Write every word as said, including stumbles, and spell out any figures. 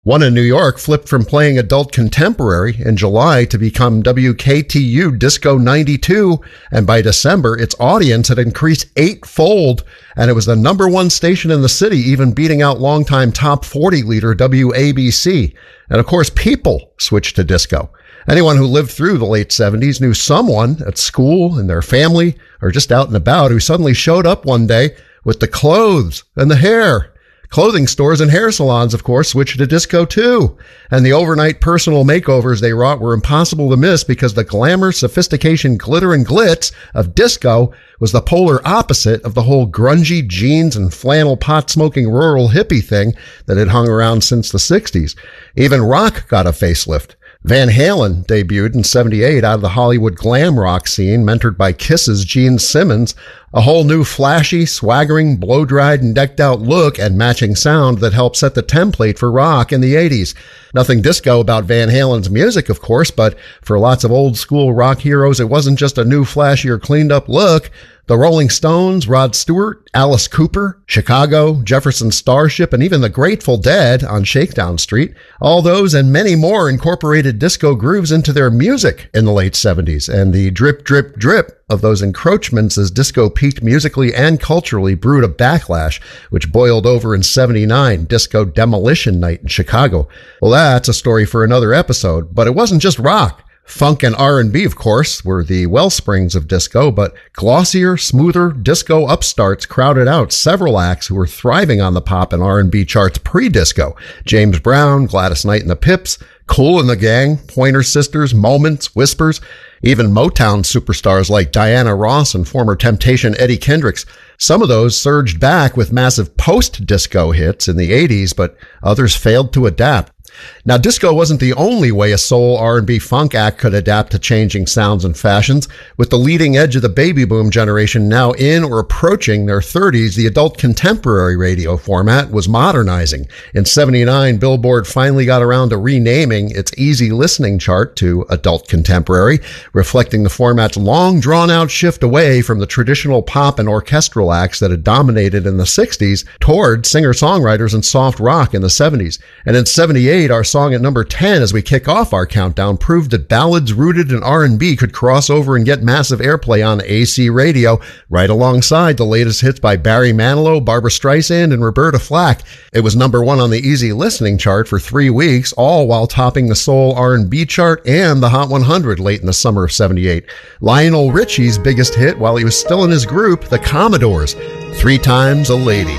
One in New York flipped from playing adult contemporary in July to become W K T U Disco ninety-two, and by December, its audience had increased eightfold, and it was the number one station in the city, even beating out longtime top forty leader W A B C. And of course, people switched to disco. Anyone who lived through the late seventies knew someone at school, in their family, or just out and about who suddenly showed up one day with the clothes and the hair. Clothing stores and hair salons, of course, switched to disco too. And the overnight personal makeovers they wrought were impossible to miss because the glamour, sophistication, glitter, and glitz of disco was the polar opposite of the whole grungy jeans and flannel pot-smoking rural hippie thing that had hung around since the sixties. Even rock got a facelift. Van Halen debuted in seventy-eight out of the Hollywood glam rock scene, mentored by Kiss's Gene Simmons, a whole new flashy, swaggering, blow-dried and decked-out look and matching sound that helped set the template for rock in the eighties. Nothing disco about Van Halen's music, of course, but for lots of old-school rock heroes, it wasn't just a new, flashier, cleaned-up look. The Rolling Stones, Rod Stewart, Alice Cooper, Chicago, Jefferson Starship, and even the Grateful Dead on Shakedown Street, all those and many more incorporated disco grooves into their music in the late seventies, and the drip, drip, drip of those encroachments as disco peaked musically and culturally brewed a backlash, which boiled over in seventy-nine, Disco Demolition Night in Chicago. Well, that's a story for another episode, but it wasn't just rock. Funk and R and B, of course, were the wellsprings of disco, but glossier, smoother disco upstarts crowded out several acts who were thriving on the pop and R and B charts pre-disco. James Brown, Gladys Knight and the Pips, Kool and the Gang, Pointer Sisters, Moments, Whispers, even Motown superstars like Diana Ross and former Temptation Eddie Kendricks. Some of those surged back with massive post-disco hits in the eighties, but others failed to adapt. Now, disco wasn't the only way a soul, R and B, funk act could adapt to changing sounds and fashions. With the leading edge of the baby boom generation now in or approaching their thirties, the adult contemporary radio format was modernizing. In seventy-nine, Billboard finally got around to renaming its easy listening chart to adult contemporary, reflecting the format's long drawn-out shift away from the traditional pop and orchestral acts that had dominated in the sixties toward singer-songwriters and soft rock in the seventies. And in seventy-eight, our song at number ten as we kick off our countdown proved that ballads rooted in R and B could cross over and get massive airplay on A C radio, right alongside the latest hits by Barry Manilow, Barbra Streisand, and Roberta Flack. It was number one on the easy listening chart for three weeks, all while topping the soul R and B chart and the Hot one hundred late in the summer of seventy-eight. Lionel Richie's biggest hit while he was still in his group, the Commodores, Three Times a Lady.